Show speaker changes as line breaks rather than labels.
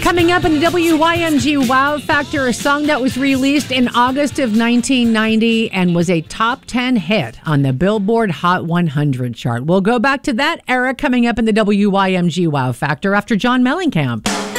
Coming up in the WYMG Wow Factor, a song that was released in August of 1990 and was a top 10 hit on the Billboard Hot 100 chart. We'll go back to that era coming up in the WYMG Wow Factor after John Mellencamp.